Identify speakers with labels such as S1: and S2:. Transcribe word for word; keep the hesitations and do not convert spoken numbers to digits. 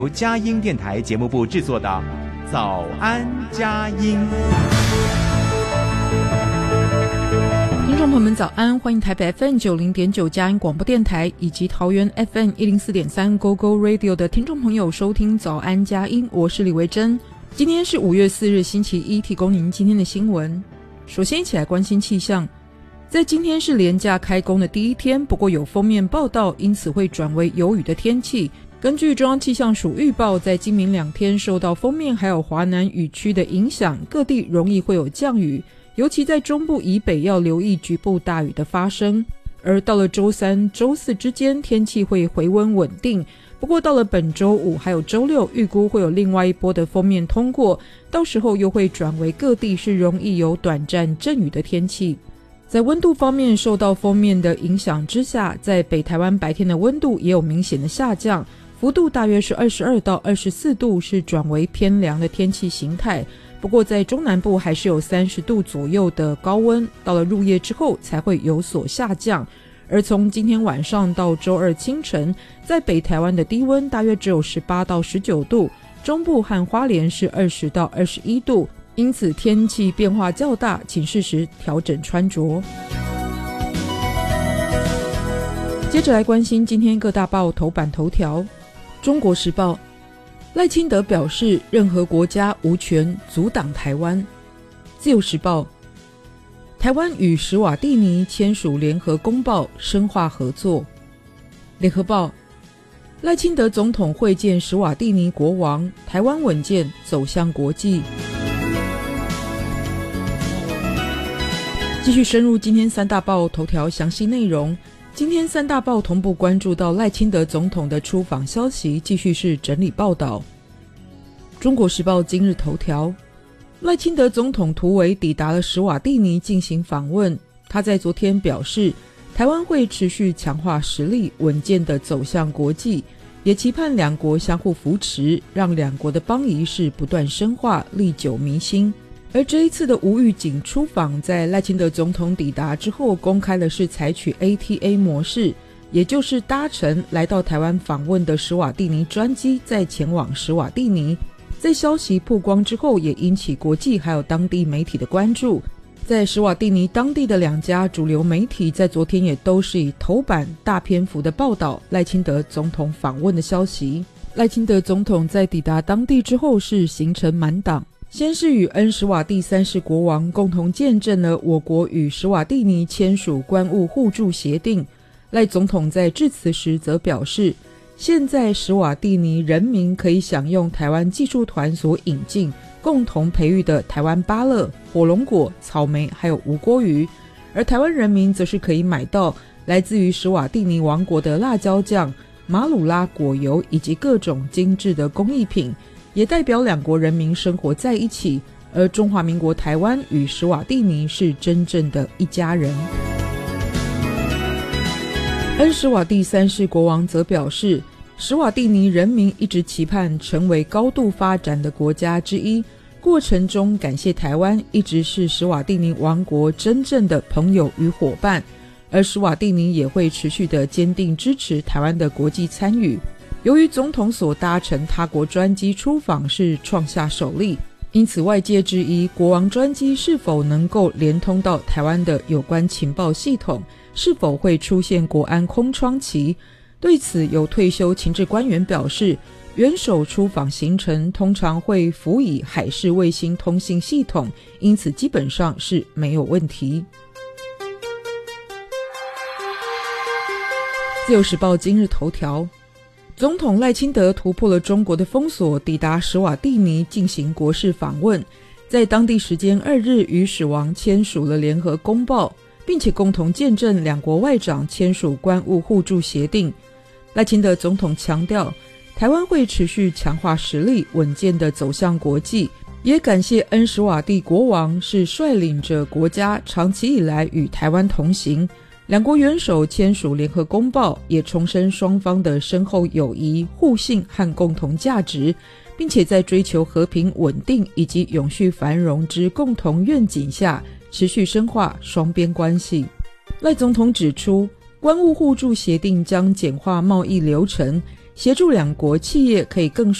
S1: 由佳音电台节目部制作的《早安佳音》。
S2: 听众朋友们早安，欢迎台北 F M 九零点九 佳音广播电台以及桃园 F M 一零四点三 Go Go Radio 的听众朋友收听早安佳音，我是李维珍。今天是五月四日星期一，提供您今天的新闻。首先一起来关心气象。在今天是连假开工的第一天，不过有锋面报道，因此会转为有雨的天气。根据中央气象署预报，在今明两天受到锋面还有华南雨区的影响，各地容易会有降雨，尤其在中部以北要留意局部大雨的发生。而到了周三、周四之间，天气会回温稳定。不过到了本周五还有周六，预估会有另外一波的锋面通过，到时候又会转为各地是容易有短暂阵雨的天气。在温度方面，受到锋面的影响之下，在北台湾白天的温度也有明显的下降，幅度大约是二十二到二十四度，是转为偏凉的天气形态。不过在中南部还是有三十度左右的高温，到了入夜之后才会有所下降。而从今天晚上到周二清晨，在北台湾的低温大约只有十八到十九度，中部和花莲是二十到二十一度，因此天气变化较大，请适时调整穿着。接着来关心今天各大报头版头条。中国时报，赖清德表示任何国家无权阻挡台湾。自由时报，台湾与史瓦蒂尼签署联合公报，深化合作。联合报，赖清德总统会见史瓦蒂尼国王，台湾稳健走向国际。继续深入今天三大报头条详细内容。今天三大报同步关注到赖清德总统的出访消息，继续是整理报道。中国时报今日头条，赖清德总统突围抵达了史瓦蒂尼进行访问。他在昨天表示，台湾会持续强化实力，稳健地走向国际，也期盼两国相互扶持，让两国的邦谊是不断深化，历久弥新。而这一次的无预警出访，在赖清德总统抵达之后，公开的是采取 A T A 模式，也就是搭乘来到台湾访问的史瓦蒂尼专机，再前往史瓦蒂尼。在消息曝光之后，也引起国际还有当地媒体的关注。在史瓦蒂尼当地的两家主流媒体在昨天也都是以头版大篇幅的报道赖清德总统访问的消息。赖清德总统在抵达当地之后是行程满档，先是与恩史瓦蒂三世国王共同见证了我国与史瓦蒂尼签署关务互助协定。赖总统在致辞时则表示，现在史瓦蒂尼人民可以享用台湾技术团所引进共同培育的台湾芭乐、火龙果、草莓还有无锅鱼，而台湾人民则是可以买到来自于史瓦蒂尼王国的辣椒酱、马鲁拉果油以及各种精致的工艺品，也代表两国人民生活在一起，而中华民国台湾与史瓦蒂尼是真正的一家人。恩史瓦蒂三世国王则表示，史瓦蒂尼人民一直期盼成为高度发展的国家之一，过程中感谢台湾一直是史瓦蒂尼王国真正的朋友与伙伴，而史瓦蒂尼也会持续的坚定支持台湾的国际参与。由于总统所搭乘他国专机出访是创下首例，因此外界质疑国王专机是否能够连通到台湾的有关情报系统，是否会出现国安空窗期。对此，有退休情治官员表示，元首出访行程通常会辅以海事卫星通信系统，因此基本上是没有问题。自由时报今日头条，总统赖清德突破了中国的封锁，抵达史瓦蒂尼进行国事访问，在当地时间二日与史王签署了联合公报，并且共同见证两国外长签署关务互助协定。赖清德总统强调，台湾会持续强化实力，稳健地走向国际，也感谢恩史瓦蒂国王是率领着国家长期以来与台湾同行。两国元首签署联合公报，也重申双方的深厚友谊、互信和共同价值，并且在追求和平稳定以及永续繁荣之共同愿景下，持续深化双边关系。赖总统指出，关务互助协定将简化贸易流程， 协助两国企业可以更